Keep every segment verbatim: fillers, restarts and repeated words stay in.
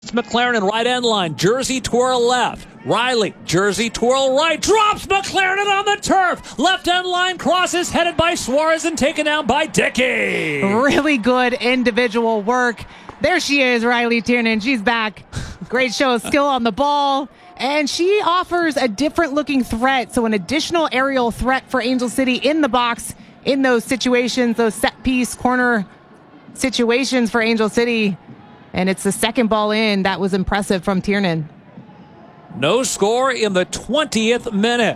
against McLaren, right end line. Jersey twirl left. Riley, Jersey twirl right. Drops McLaren on the turf. Left end line crosses, headed by Suarez and taken down by Dickey. Really good individual work. There she is, Riley Tiernan. She's back. Great show of skill on the ball. And she offers a different looking threat. So an additional aerial threat for Angel City in the box in those situations, those set piece corner situations for Angel City. And it's the second ball in. That was impressive from Tiernan. No score in the twentieth minute,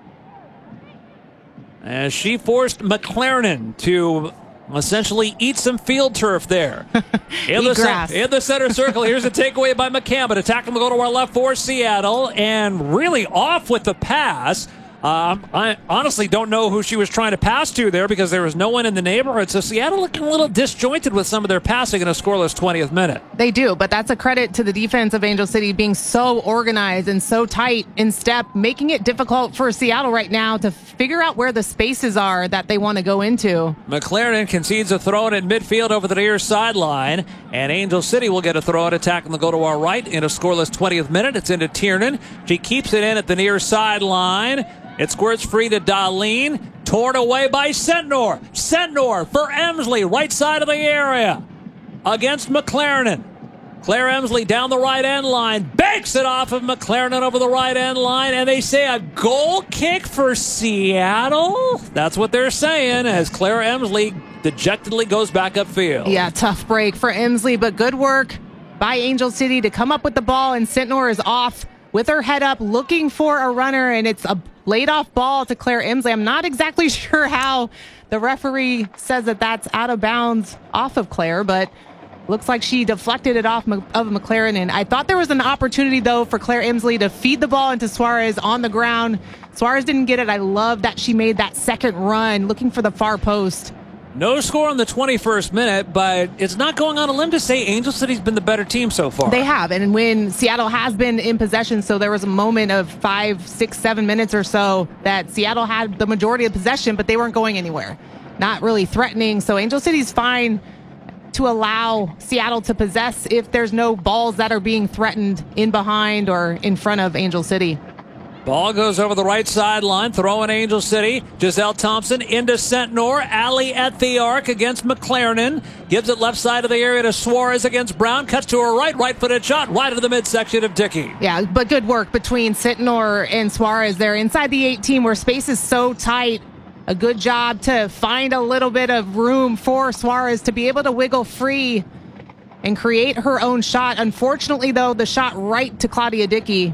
as she forced McLaren to essentially eat some field turf there. In, the, grass. in the center circle, here's a takeaway by McCammon. Attacking will go to our left for Seattle, and really off with the pass. Um, I honestly don't know who she was trying to pass to there because there was no one in the neighborhood. So Seattle looking a little disjointed with some of their passing in a scoreless twentieth minute. They do, but that's a credit to the defense of Angel City being so organized and so tight in step, making it difficult for Seattle right now to figure out where the spaces are that they want to go into. McLaren concedes a throw in at midfield over the near sideline, and Angel City will get a throw at attack and they'll go to our right in a scoreless twentieth minute. It's into Tiernan. She keeps it in at the near sideline. It squirts free to Darlene. Torn away by Sentnor. Sentnor for Emsley, right side of the area. Against McLaren. Claire Emsley down the right end line. Banks it off of McLaren over the right end line. And they say a goal kick for Seattle? That's what they're saying as Claire Emsley dejectedly goes back upfield. Yeah, tough break for Emsley, but good work by Angel City to come up with the ball. And Sentnor is off with her head up looking for a runner. And it's a laid off ball to Claire Emsley. I'm not exactly sure how the referee says that that's out of bounds off of Claire, but looks like she deflected it off of McLaren. And I thought there was an opportunity, though, for Claire Emsley to feed the ball into Suarez on the ground. Suarez didn't get it. I love that she made that second run looking for the far post. No score in the twenty-first minute, but it's not going on a limb to say Angel City's been the better team so far. They have, and when Seattle has been in possession, so there was a moment of five, six, seven minutes or so that Seattle had the majority of possession, but they weren't going anywhere. Not really threatening, so Angel City's fine to allow Seattle to possess if there's no balls that are being threatened in behind or in front of Angel City. Ball goes over the right sideline, throwing Angel City. Giselle Thompson into Sentnor. Alley at the arc against McLaren. Gives it left side of the area to Suarez against Brown. Cuts to her right, right-footed shot, right into the midsection of Dickey. Yeah, but good work between Sentnor and Suarez there inside the eighteen where space is so tight. A good job to find a little bit of room for Suarez to be able to wiggle free and create her own shot. Unfortunately, though, the shot right to Claudia Dickey.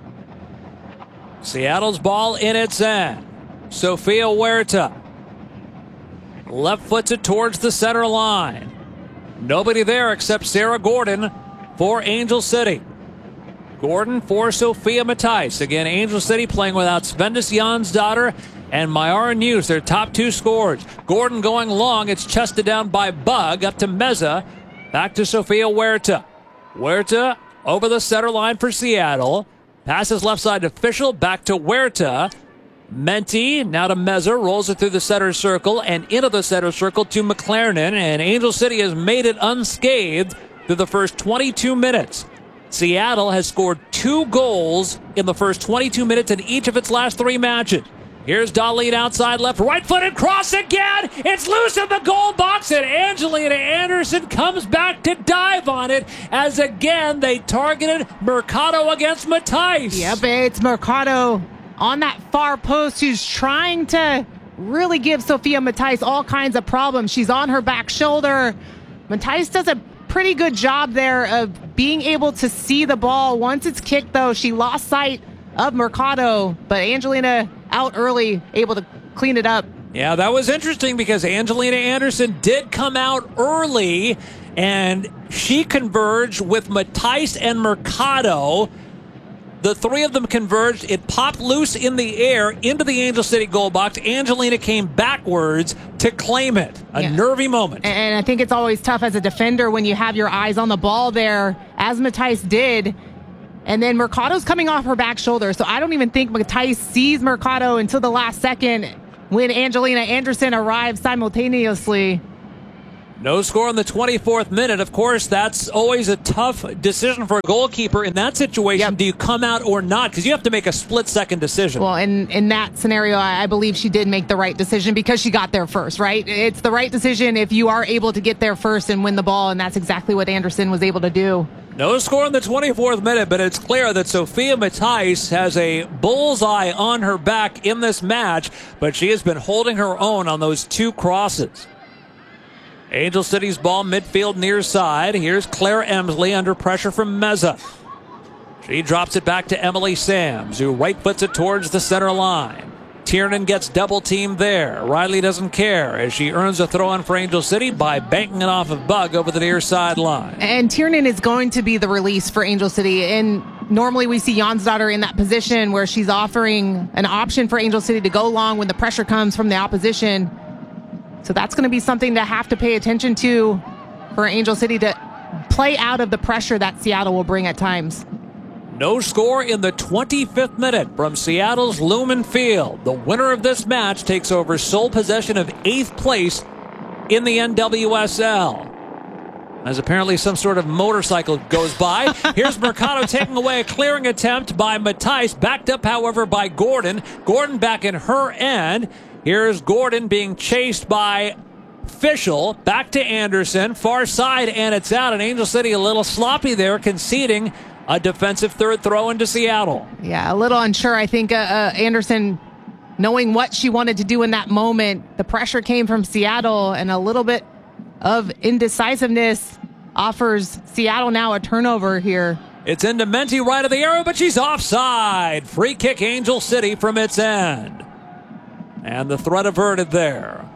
Seattle's ball in its end. Sofia Huerta left foots it towards the center line. Nobody there except Sarah Gordon for Angel City. Gordon for Sophia Matthijs. Again, Angel City playing without Svendis Jansdottir and Mayara News, their top two scorers. Gordon going long. It's chested down by Bug up to Meza. Back to Sofia Huerta. Huerta over the center line for Seattle. Passes left side to Fischel, back to Huerta. Menti, now to Meza, rolls it through the center circle and into the center circle to McLaren. And Angel City has made it unscathed through the first twenty-two minutes. Seattle has scored two goals in the first twenty-two minutes in each of its last three matches. Here's Darlene outside left, right-footed cross again. It's loose in the goal box, and Angelina Anderson comes back to dive on it as again they targeted Mercado against Matthijs. Yep, it's Mercado on that far post who's trying to really give Sophia Matthijs all kinds of problems. She's on her back shoulder. Matthijs does a pretty good job there of being able to see the ball. Once it's kicked, though, she lost sight of Mercado, but Angelina out early, able to clean it up. Yeah, that was interesting because Angelina Anderson did come out early, and she converged with Matthijs and Mercado. The three of them converged. It popped loose in the air into the Angel City goal box. Angelina came backwards to claim it. A yeah. nervy moment. And I think it's always tough as a defender when you have your eyes on the ball there, as Matthijs did. And then Mercado's coming off her back shoulder. So I don't even think Matthijs sees Mercado until the last second when Angelina Anderson arrives simultaneously. No score in the twenty-fourth minute. Of course, that's always a tough decision for a goalkeeper. In that situation, yep. do you come out or not? Because you have to make a split-second decision. Well, in, in that scenario, I, I believe she did make the right decision because she got there first, right? It's the right decision if you are able to get there first and win the ball, and that's exactly what Anderson was able to do. No score in the twenty-fourth minute, but it's clear that Sophia Matthijs has a bullseye on her back in this match, but she has been holding her own on those two crosses. Angel City's ball midfield near side. Here's Claire Emsley under pressure from Meza. She drops it back to Emily Sams, who right foots it towards the center line. Tiernan gets double teamed there. Riley doesn't care as she earns a throw in for Angel City by banking it off of Bug over the near sideline. And Tiernan is going to be the release for Angel City. And normally we see Jonsdottir in that position where she's offering an option for Angel City to go long when the pressure comes from the opposition. So that's going to be something to have to pay attention to for Angel City to play out of the pressure that Seattle will bring at times. No score in the twenty-fifth minute from Seattle's Lumen Field. The winner of this match takes over sole possession of eighth place in the N W S L. As apparently some sort of motorcycle goes by. Here's Mercado taking away a clearing attempt by Matthijs, backed up, however, by Gordon. Gordon back in her end. Here's Gordon being chased by Fischel. Back to Anderson. Far side, and it's out. And Angel City a little sloppy there, conceding a defensive third throw into Seattle. Yeah, a little unsure. I think uh, uh, Anderson, knowing what she wanted to do in that moment, the pressure came from Seattle, and a little bit of indecisiveness offers Seattle now a turnover here. It's into Menti right of the arrow, but she's offside. Free kick Angel City from its end. And the threat averted there.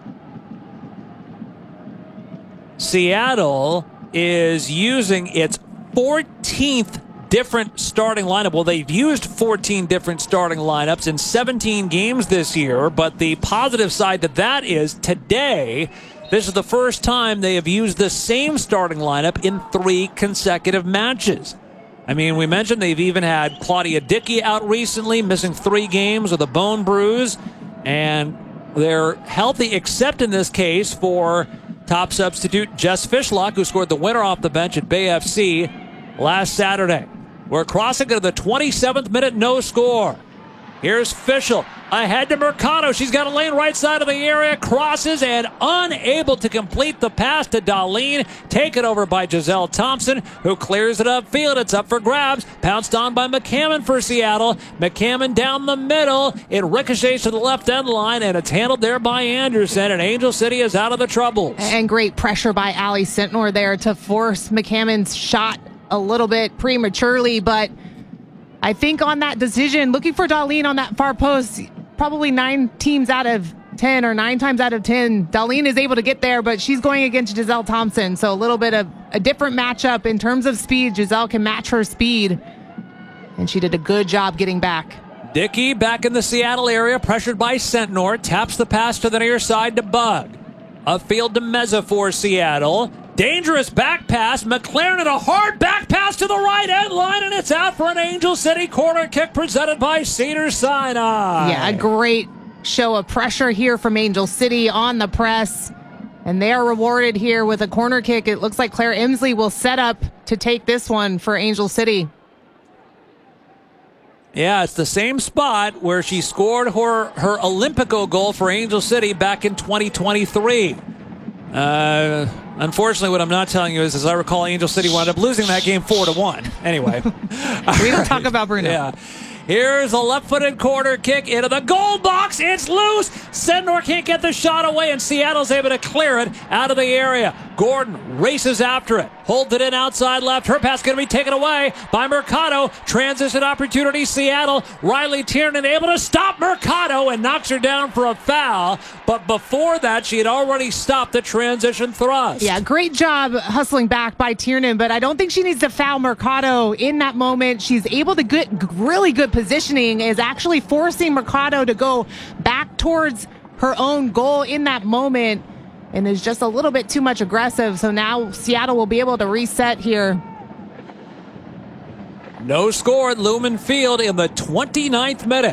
Seattle is using its fourteenth different starting lineup. Well, they've used fourteen different starting lineups in seventeen games this year, but the positive side to that is today, this is the first time they have used the same starting lineup in three consecutive matches. I mean, we mentioned they've even had Claudia Dickey out recently, missing three games with a bone bruise. And they're healthy, except in this case for top substitute Jess Fishlock, who scored the winner off the bench at Bay F C last Saturday. We're crossing into the twenty-seventh minute, no score. Here's Fischel ahead to Mercado. She's got a lane right side of the area, crosses, and unable to complete the pass to Darlene. Taken over by Giselle Thompson, who clears it upfield. It's up for grabs. Pounced on by McCammon for Seattle. McCammon down the middle. It ricochets to the left end line, and it's handled there by Anderson, and Angel City is out of the troubles. And great pressure by Allie Sentnor there to force McCammon's shot a little bit prematurely, but I think on that decision, looking for Darlene on that far post, probably nine teams out of ten or nine times out of ten, Darlene is able to get there, but she's going against Giselle Thompson. So a little bit of a different matchup in terms of speed. Giselle can match her speed, and she did a good job getting back. Dickey back in the Seattle area, pressured by Sentnor, taps the pass to the near side to Bug. Upfield to Meza for Seattle. Dangerous back pass. McLaren and a hard back pass to the right end line, and it's out for an Angel City corner kick presented by Cedars-Sinai. Yeah, a great show of pressure here from Angel City on the press, and they are rewarded here with a corner kick. It looks like Claire Emsley will set up to take this one for Angel City. Yeah, it's the same spot where she scored her, her Olympico goal for Angel City back in twenty twenty-three. Uh, unfortunately, what I'm not telling you is, as I recall, Angel City wound up losing that game four to one. Anyway, we don't talk about Bruno. Yeah. Here's a left-footed corner kick into the goal box. It's loose. Sentnor can't get the shot away, and Seattle's able to clear it out of the area. Gordon races after it. Holds it in outside left. Her pass going to be taken away by Mercado. Transition opportunity, Seattle. Riley Tiernan able to stop Mercado and knocks her down for a foul. But before that, she had already stopped the transition thrust. Yeah, great job hustling back by Tiernan, but I don't think she needs to foul Mercado in that moment. She's able to get really good positioning, is actually forcing Mercado to go back towards her own goal in that moment, and is just a little bit too much aggressive. So now Seattle will be able to reset here. No score at Lumen Field in the twenty-ninth minute.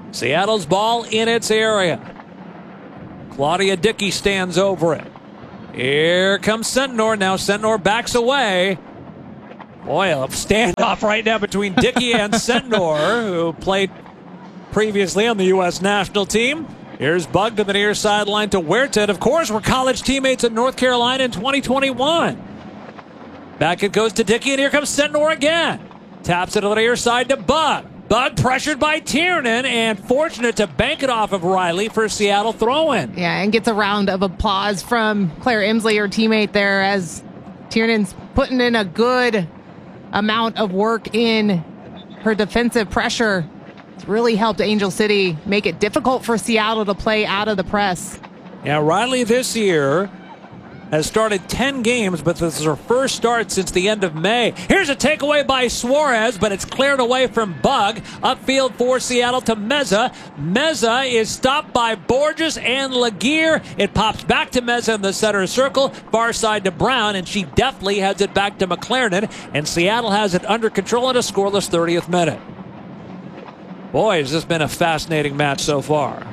Seattle's ball in its area. Claudia Dickey stands over it. Here comes Sentnor. Now Sentnor backs away. Boy, a standoff right now between Dickey and Sentnor, who played previously on the U S national team. Here's Bug to the near sideline to Huerta. And of course, we're college teammates at North Carolina in twenty twenty-one. Back it goes to Dickey, and here comes Sentnor again. Taps it to the near side to Bug. Bug pressured by Tiernan, and fortunate to bank it off of Riley for Seattle throw-in. Yeah, and gets a round of applause from Claire Emslie, her teammate there, as Tiernan's putting in a good amount of work in her defensive pressure. It's really helped Angel City make it difficult for Seattle to play out of the press. Yeah, Riley this year has started ten games, but this is her first start since the end of May. Here's a takeaway by Suarez, but it's cleared away from Bug. Upfield for Seattle to Meza. Meza is stopped by Borges and Laguerre. It pops back to Meza in the center circle, far side to Brown, and she deftly heads it back to McLaren, and Seattle has it under control in a scoreless thirtieth minute. Boy, has this been a fascinating match so far.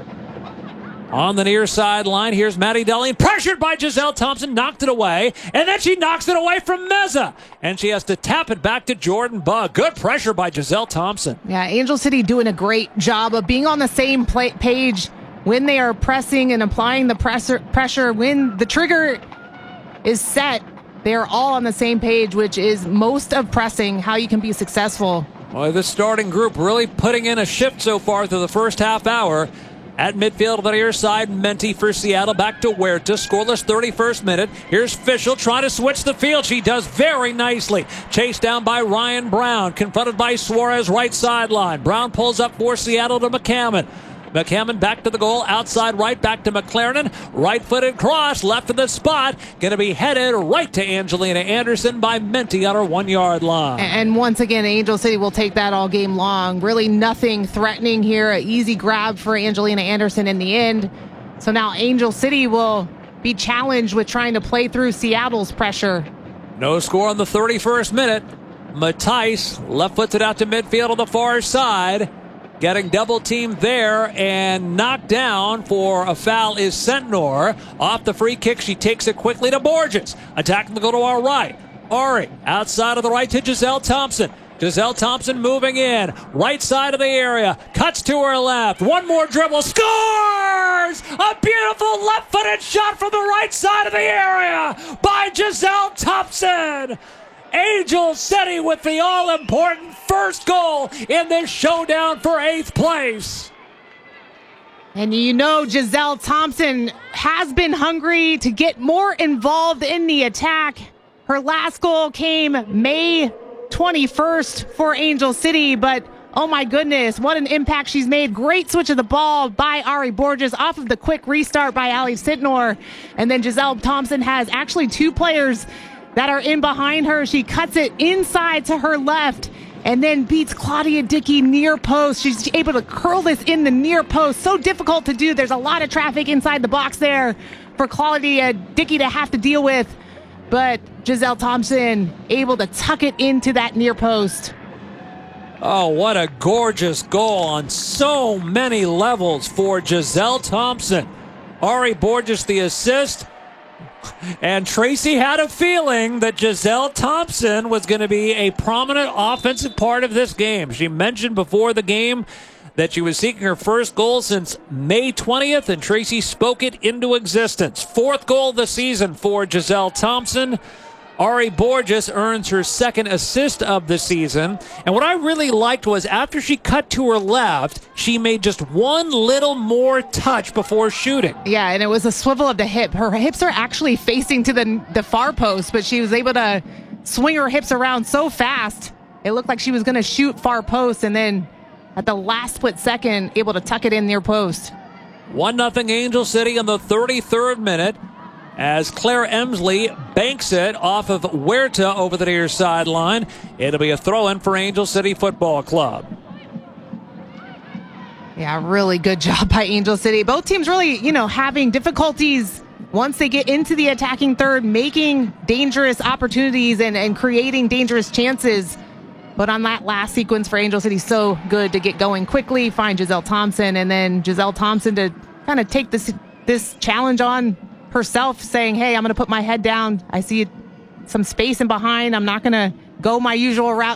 On the near sideline, here's Maddie Delling, pressured by Giselle Thompson, knocked it away, and then she knocks it away from Meza, and she has to tap it back to Jordan Bug. Good pressure by Giselle Thompson. Yeah, Angel City doing a great job of being on the same play- page when they are pressing and applying the pressure, pressure. When the trigger is set, they are all on the same page, which is most of pressing, how you can be successful. Boy, this starting group really putting in a shift so far through the first half hour. At midfield on the near side, Menti for Seattle, back to Huerta, scoreless thirty-first minute. Here's Fischel trying to switch the field. She does very nicely. Chased down by Ryan Brown, confronted by Suarez right sideline. Brown pulls up for Seattle to McCammon. McCammon back to the goal, outside right, back to McLaren. Right-footed cross, left of the spot. Going to be headed right to Angelina Anderson by Menti on her one-yard line. And once again, Angel City will take that all game long. Really nothing threatening here. An easy grab for Angelina Anderson in the end. So now Angel City will be challenged with trying to play through Seattle's pressure. No score on the thirty-first minute. Matthijs left-footed out to midfield on the far side. Getting double teamed there and knocked down for a foul is Sentnor. Off the free kick, she takes it quickly to Borges. Attacking the goal to our right. Ari outside of the right to Giselle Thompson. Giselle Thompson moving in. Right side of the area. Cuts to her left. One more dribble. Scores! A beautiful left-footed shot from the right side of the area by Giselle Thompson. Angel City with the all-important first goal in this showdown for eighth place. And you know Giselle Thompson has been hungry to get more involved in the attack. Her last goal came May twenty-first for Angel City, but oh my goodness, what an impact she's made. Great switch of the ball by Ari Borges off of the quick restart by Ali Sentnor. And then Giselle Thompson has actually two players that are in behind her. She cuts it inside to her left and then beats Claudia Dickey near post. She's able to curl this in the near post. So difficult to do. There's a lot of traffic inside the box there for Claudia Dickey to have to deal with. But Giselle Thompson able to tuck it into that near post. Oh, what a gorgeous goal on so many levels for Giselle Thompson. Ari Borges the assist. And Tracy had a feeling that Giselle Thompson was going to be a prominent offensive part of this game. She mentioned before the game that she was seeking her first goal since May twentieth, and Tracy spoke it into existence. Fourth goal of the season for Giselle Thompson. Ari Borges earns her second assist of the season. And what I really liked was after she cut to her left, she made just one little more touch before shooting. Yeah, and it was a swivel of the hip. Her hips are actually facing to the, the far post, but she was able to swing her hips around so fast. It looked like she was going to shoot far post, and then at the last split second, able to tuck it in near post. one nothing Angel City in the thirty-third minute. As Claire Emslie banks it off of Huerta over the near sideline. It'll be a throw-in for Angel City Football Club. Yeah, really good job by Angel City. Both teams really, you know, having difficulties once they get into the attacking third, making dangerous opportunities and, and creating dangerous chances. But on that last sequence for Angel City, so good to get going quickly, find Giselle Thompson, and then Giselle Thompson to kind of take this, this challenge on herself saying, hey, I'm going to put my head down. I see some space in behind. I'm not going to go my usual route